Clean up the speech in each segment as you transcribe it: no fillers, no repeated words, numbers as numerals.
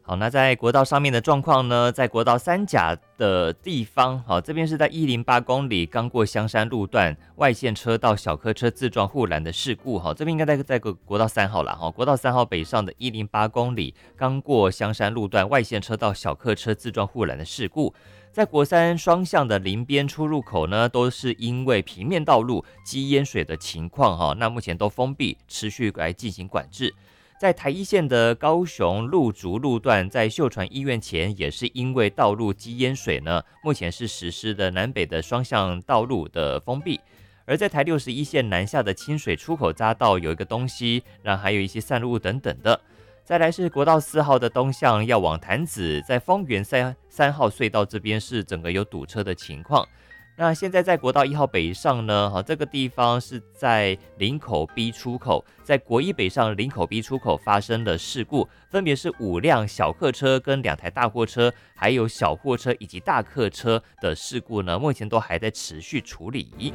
好，那在国道上面的状况呢，在国道三甲的地方，好，这边是在108公里刚过香山路段外线车道小客车自撞护栏的事故，好，这边应该在国道3号啦，国道3号北上的108公里刚过香山路段外线车道小客车自撞护栏的事故。在国三双向的邻边出入口呢，都是因为平面道路积淹水的情况，那目前都封闭，持续来进行管制。在台一线的高雄路竹路段，在秀传医院前也是因为道路积淹水呢，目前是实施的南北的双向道路的封闭。而在台61线南下的清水出口匝道有一个东西，那还有一些散落物等等的。再来是国道4号的东向要往潭子，在丰原3号隧道这边是整个有堵车的情况。那现在在国道1号北上呢，这个地方是在林口 B 出口，在国一北上林口 B 出口发生的事故，分别是5辆小客车跟2台大货车，还有小货车以及大客车的事故呢，目前都还在持续处理。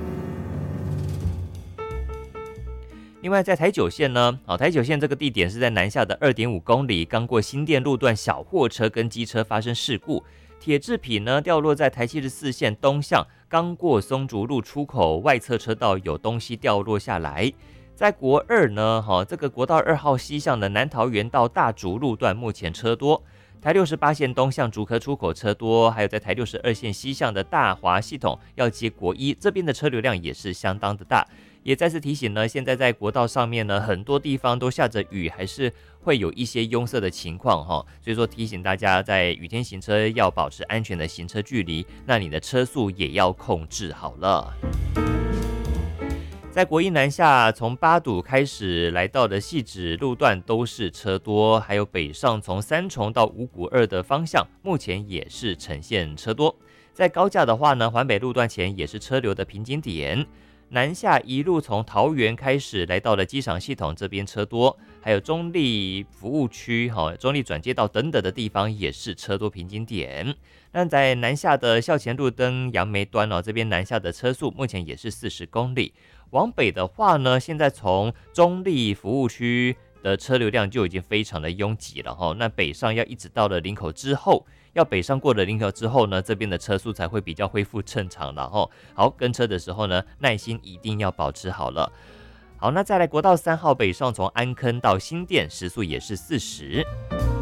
另外在台九线呢，台九线这个地点是在南下的2.5公里，刚过新店路段小货车跟机车发生事故。铁制品呢掉落在台74线东向，刚过松竹路出口外侧车道有东西掉落下来。在国二呢，这个国道2号西向的南桃园到大竹路段目前车多。台68线东向竹科出口车多，还有在台62线西向的大华系统要接国一，这边的车流量也是相当的大。也再次提醒呢，现在在国道上面呢，很多地方都下着雨，还是会有一些拥塞的情况所以说提醒大家在雨天行车要保持安全的行车距离，那你的车速也要控制好了。在国一南下，从八堵开始来到的汐止路段都是车多，还有北上从三重到五股2的方向，目前也是呈现车多。在高架的话呢，环北路段前也是车流的瓶颈点。南下一路从桃园开始来到了机场系统这边车多，还有中立服务区、中立转接道等等的地方也是车多瓶颈点。那在南下的校前路登杨梅端这边南下的车速目前也是40公里。往北的话呢，现在从中立服务区的车流量就已经非常的拥挤了那北上要一直到了林口之后，要北上过了林口之后呢，这边的车速才会比较恢复正常了好，跟车的时候呢，耐心一定要保持好了。好，那再来国道3号北上从安坑到新店，时速也是40。